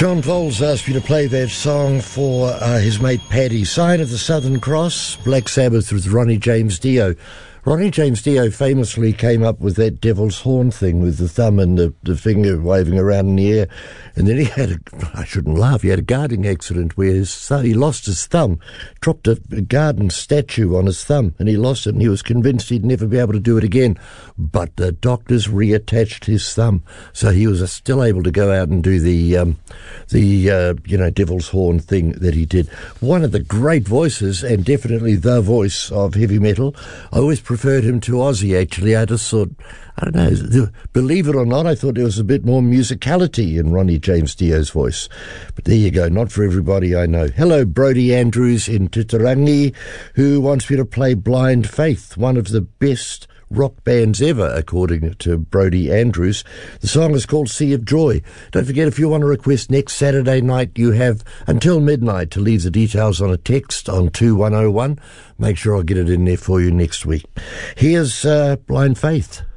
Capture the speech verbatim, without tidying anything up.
John Voles asked me to play that song for uh, his mate Paddy. Sign of the Southern Cross, Black Sabbath with Ronnie James Dio. Ronnie James Dio famously came up with that devil's horn thing with the thumb and the, the finger waving around in the air. And then he had a, I shouldn't laugh, he had a gardening accident where his thumb, he lost his thumb, dropped a, a garden statue on his thumb, and he lost it, and he was convinced he'd never be able to do it again. But the doctors reattached his thumb, so he was still able to go out and do the, um, the uh, you know, devil's horn thing that he did. One of the great voices, and definitely the voice of heavy metal. I always preferred him to Ozzy, actually. I just thought, I don't know, believe it or not, I thought there was a bit more musicality in Ronnie James Dio's voice. But there you go, not for everybody, I know. Hello, Brody Andrews in Tutarangi, who wants me to play Blind Faith, one of the best rock bands ever, according to Brody Andrews. The song is called Sea of Joy. Don't forget, if you want to request next Saturday night, you have until midnight to leave the details on a text on two one oh one. Make sure I'll get it in there for you next week. Here's uh, Blind Faith.